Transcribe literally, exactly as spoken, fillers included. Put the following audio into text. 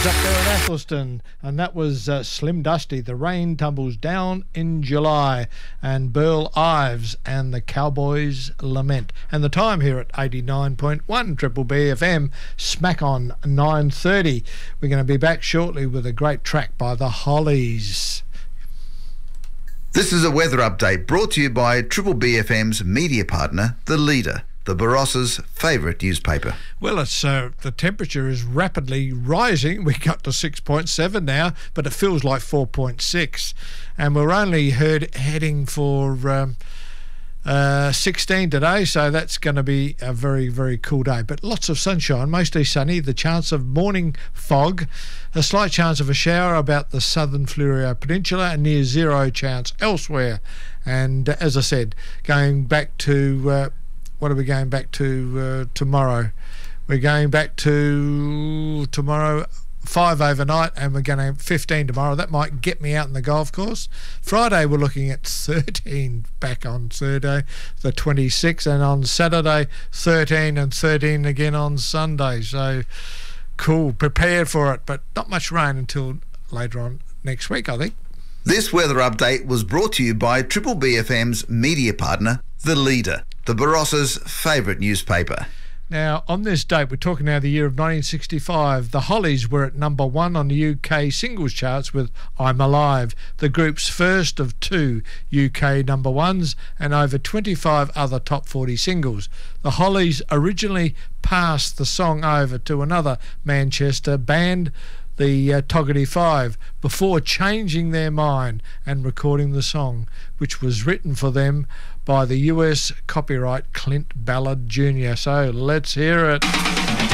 Hollies up there at Athelston, and that was uh, Slim Dusty, The Rain Tumbles Down in July, and Burl Ives and the Cowboys Lament. And the time here at eighty-nine point one Triple B F M, smack on nine thirty. We're going to be back shortly with a great track by the Hollies. This is a weather update brought to you by Triple B F M's media partner, The Leader, the Barossa's favourite newspaper. Well, it's uh, the temperature is rapidly rising. We got to six point seven now, but it feels like four point six. And we're only heard, heading for um, uh, sixteen today, so that's going to be a very, very cool day. But lots of sunshine, mostly sunny. The chance of morning fog, a slight chance of a shower about the southern Fleurieu Peninsula, and near zero chance elsewhere. And uh, as I said, going back to... Uh, What are we going back to uh, tomorrow? We're going back to tomorrow, five overnight, and we're going to have fifteen tomorrow. That might get me out in the golf course. Friday, we're looking at thirteen back on Thursday, the twenty-sixth, and on Saturday, thirteen, and thirteen again on Sunday. So, cool. Prepare for it, but not much rain until later on next week, I think. This weather update was brought to you by Triple B F M's media partner, The Leader, the Barossa's favourite newspaper. Now, on this date, we're talking now the year of nineteen sixty-five. The Hollies were at number one on the U K singles charts with I'm Alive, the group's first of two U K number ones, and over twenty-five other top forty singles. The Hollies originally passed the song over to another Manchester band, the uh, Toggity Five, before changing their mind and recording the song, which was written for them by the U S copyright Clint Ballard Junior So let's hear it.